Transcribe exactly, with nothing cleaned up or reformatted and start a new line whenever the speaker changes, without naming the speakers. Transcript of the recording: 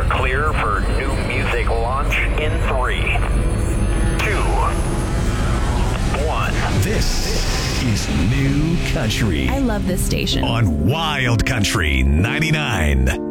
clear for new music launch in three, two, one.
This is New Country
I love this station.
on Wild Country ninety-nine.